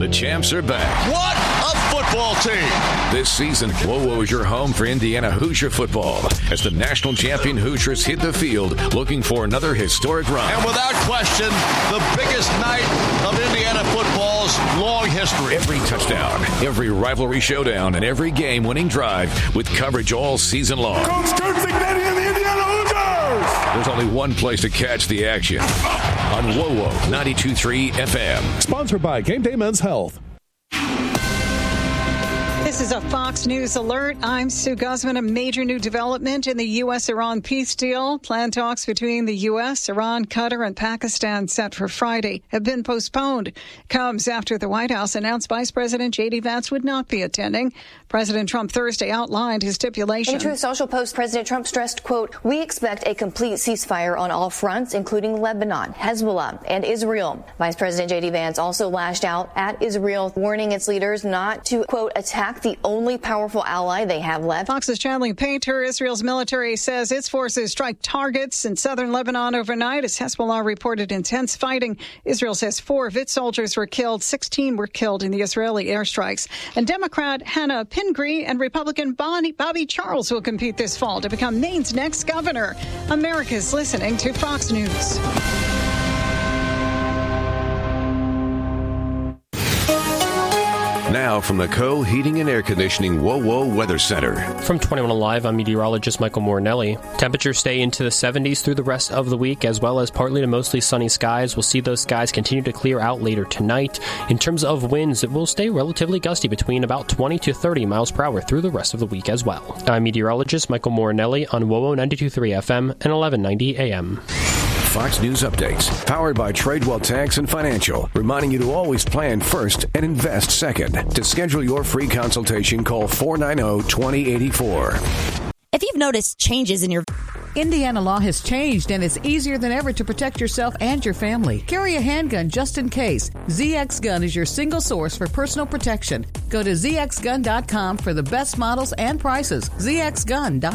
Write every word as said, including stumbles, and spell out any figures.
The champs are back. What a football team! This season, W O W is your home for Indiana Hoosier football as the national champion Hoosiers hit the field looking for another historic run. And without question, the biggest night of Indiana football's long history. Every touchdown, every rivalry showdown, and every game-winning drive with coverage all season long. Coach Kurt Cignetti and the Indiana Hoosiers! There's only one place to catch the action. On W O W ninety-two point three F M. Sponsored by Game Day Men's Health. This is a Fox News alert. I'm Sue Guzman. A major new development in the U S Iran peace deal. Planned talks between the U S, Iran, Qatar, and Pakistan set for Friday have been postponed. Comes after the White House announced Vice President J D Vance would not be attending. President Trump Thursday outlined his stipulation. In Truth Social post, President Trump stressed, quote, "We expect a complete ceasefire on all fronts, including Lebanon, Hezbollah, and Israel." Vice President J D Vance also lashed out at Israel, warning its leaders not to, quote, attack the only powerful ally they have left. Fox's Channeling Painter. Israel's military says its forces strike targets in southern Lebanon overnight as Hezbollah reported intense fighting. Israel says four of its soldiers were killed. sixteen were killed in the Israeli airstrikes. And Democrat Hannah Pingree and Republican Bonnie, Bobby Charles will compete this fall to become Maine's next governor. America's listening to Fox News. Now from the Co Heating and Air Conditioning W O W Weather Center. From twenty-one Alive, I'm meteorologist Michael Mornelli. Temperatures stay into the seventies through the rest of the week, as well as partly to mostly sunny skies. We'll see those skies continue to clear out later tonight. In terms of winds, it will stay relatively gusty between about twenty to thirty miles per hour through the rest of the week as well. I'm meteorologist Michael Mornelli on W O W ninety-two point three F M and eleven ninety A M. Fox News Updates, powered by Tradewell Tax and Financial, reminding you to always plan first and invest second. To schedule your free consultation, call four nine zero, two zero eight four. If you've noticed changes in your... Indiana law has changed, and it's easier than ever to protect yourself and your family. Carry a handgun just in case. Z X Gun is your single source for personal protection. Go to Z X gun dot com for the best models and prices. Z X gun dot com.